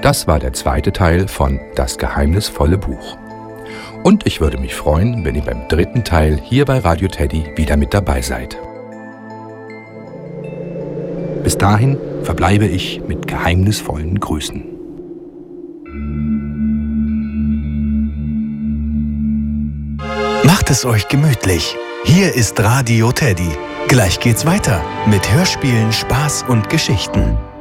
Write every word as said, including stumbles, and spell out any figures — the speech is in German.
Das war der zweite Teil von Das geheimnisvolle Buch. Und ich würde mich freuen, wenn ihr beim dritten Teil hier bei Radio Teddy wieder mit dabei seid. Bis dahin verbleibe ich mit geheimnisvollen Grüßen. Macht es euch gemütlich. Hier ist Radio Teddy. Gleich geht's weiter mit Hörspielen, Spaß und Geschichten.